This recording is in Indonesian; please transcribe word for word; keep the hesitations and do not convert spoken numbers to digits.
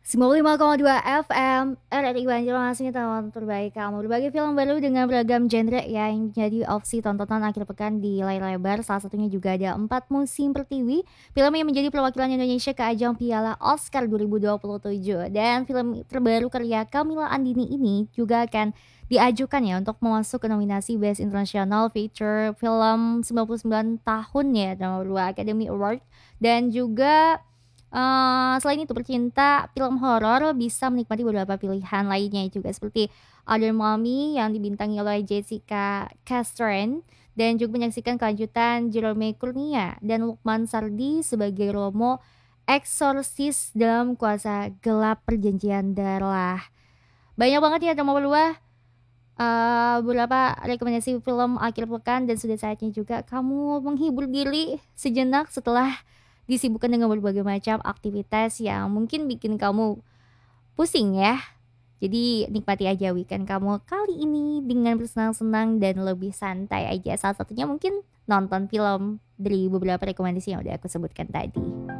sembilan puluh lima koma dua F M R R I Banjarmasin, tontonan terbaik kamu. Berbagai film baru dengan beragam genre yang jadi opsi tontonan akhir pekan di layar lebar. Salah satunya juga ada Empat Musim Pertiwi, film yang menjadi perwakilan Indonesia ke ajang Piala Oscar dua ribu dua puluh tujuh. Dan film terbaru karya Camilla Andini ini juga akan diajukan ya untuk masuk ke nominasi Best International Feature Film sembilan puluh sembilan tahun ya, nomor dua Academy Award. Dan juga Eee, selain itu pecinta film horor bisa menikmati beberapa pilihan lainnya juga seperti Other Mommy yang dibintangi oleh Jessica Chastain dan juga menyaksikan kelanjutan Jerome Kurnia dan Lukman Sardi sebagai Romo, eksorsis dalam Kuasa Gelap Perjanjian Darah. Banyak banget ya drama berdua, eee, beberapa rekomendasi film akhir pekan dan sudah saatnya juga kamu menghibur diri sejenak setelah disibukkan dengan berbagai macam aktivitas yang mungkin bikin kamu pusing ya. Jadi nikmati aja weekend kamu kali ini dengan bersenang-senang dan lebih santai aja. Salah satunya mungkin nonton film dari beberapa rekomendasi yang udah aku sebutkan tadi.